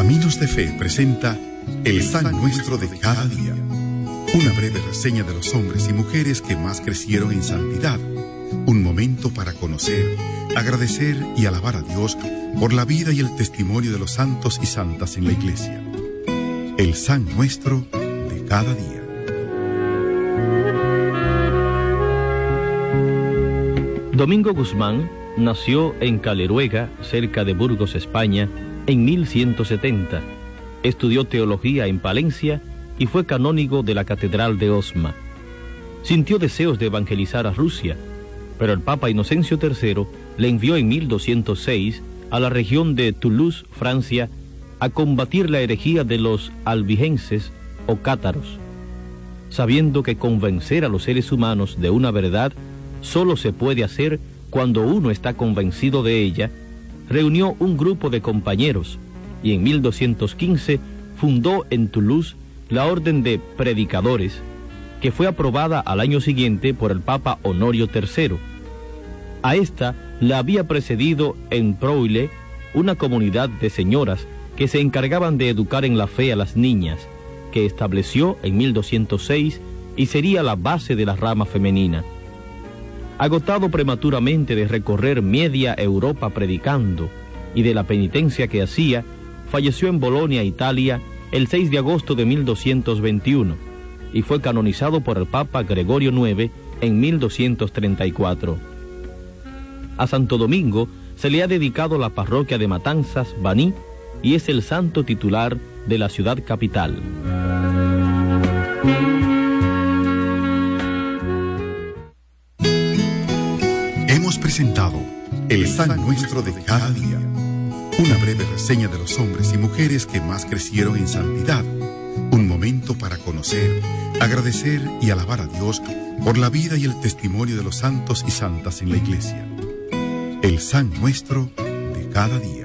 Caminos de Fe presenta El San Nuestro de cada día. Una breve reseña de los hombres y mujeres que más crecieron en santidad. Un momento para conocer, agradecer y alabar a Dios por la vida y el testimonio de los santos y santas en la Iglesia. El San Nuestro de cada día. Domingo Guzmán nació en Caleruega, cerca de Burgos, España, en 1170. Estudió teología en Palencia y fue canónigo de la Catedral de Osma. Sintió deseos de evangelizar a Rusia, pero el Papa Inocencio III le envió en 1206 a la región de Toulouse, Francia, a combatir la herejía de los albigenses o cátaros. Sabiendo que convencer a los seres humanos de una verdad solo se puede hacer cuando uno está convencido de ella, reunió un grupo de compañeros y en 1215 fundó en Toulouse la Orden de Predicadores, que fue aprobada al año siguiente por el Papa Honorio III. A esta la había precedido en Proile una comunidad de señoras que se encargaban de educar en la fe a las niñas, que estableció en 1206 y sería la base de la rama femenina. Agotado prematuramente de recorrer media Europa predicando y de la penitencia que hacía, falleció en Bolonia, Italia, el 6 de agosto de 1221 y fue canonizado por el Papa Gregorio IX en 1234. A Santo Domingo se le ha dedicado la parroquia de Matanzas, Baní, y es el santo titular de la ciudad capital. Hemos presentado El San Nuestro de cada día. Una breve reseña de los hombres y mujeres que más crecieron en santidad. Un momento para conocer, agradecer y alabar a Dios por la vida y el testimonio de los santos y santas en la Iglesia. El San Nuestro de cada día.